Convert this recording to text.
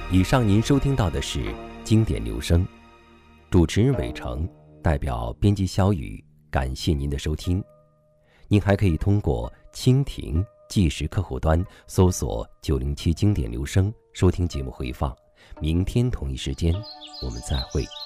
以上您收听到的是经典留声，主持人伟成，代表编辑小雨，感谢您的收听。您还可以通过蜻蜓即时客户端搜索907经典留声收听节目回放。明天同一时间我们再会。